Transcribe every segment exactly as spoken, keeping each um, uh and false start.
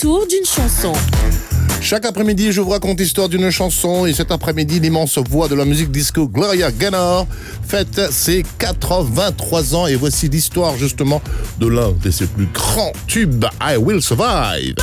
retour d'une chanson. Chaque après-midi, je vous raconte l'histoire d'une chanson et cet après-midi, l'immense voix de la musique disco Gloria Gaynor fête ses quatre-vingt-trois ans et voici l'histoire justement de l'un de ses plus grands tubes, I Will Survive.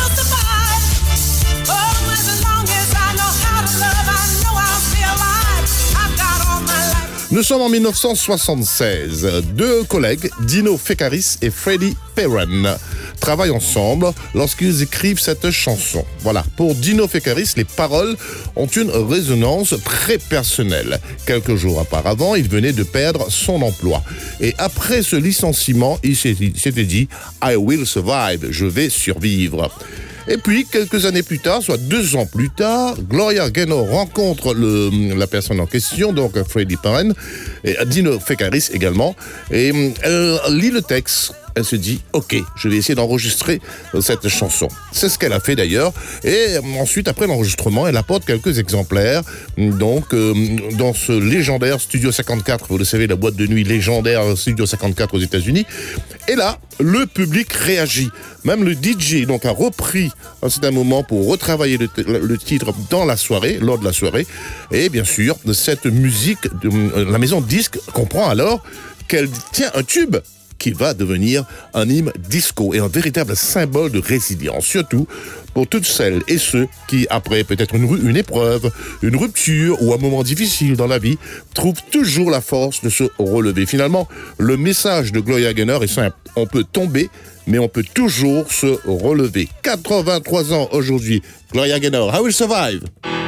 Nous sommes en dix-neuf cent soixante-seize. Deux collègues, Dino Fekaris et Freddie Perren, travaillent ensemble lorsqu'ils écrivent cette chanson. Voilà, pour Dino Fekaris, les paroles ont une résonance très personnelle. Quelques jours auparavant, il venait de perdre son emploi. Et après ce licenciement, il s'était dit « I will survive », je vais survivre. Et puis, quelques années plus tard, soit deux ans plus tard, Gloria Gaynor rencontre le, la personne en question, donc Freddie Perren, et Dino Fekaris également, et elle lit le texte. Elle se dit, ok, je vais essayer d'enregistrer cette chanson. C'est ce qu'elle a fait d'ailleurs. Et ensuite, après l'enregistrement, elle apporte quelques exemplaires. Donc, euh, dans ce légendaire Studio cinquante-quatre, vous le savez, la boîte de nuit légendaire Studio cinquante-quatre aux États-Unis. Et là, le public réagit. Même le D J donc, a repris un certain moment pour retravailler le, t- le titre dans la soirée, lors de la soirée. Et bien sûr, cette musique, de, la maison de disques comprend alors qu'elle tient un tube qui va devenir un hymne disco et un véritable symbole de résilience, surtout pour toutes celles et ceux qui, après peut-être une, une épreuve, une rupture ou un moment difficile dans la vie, trouvent toujours la force de se relever. Finalement, le message de Gloria Gaynor est simple. On peut tomber, mais on peut toujours se relever. quatre-vingt-trois ans aujourd'hui, Gloria Gaynor, I Will Survive.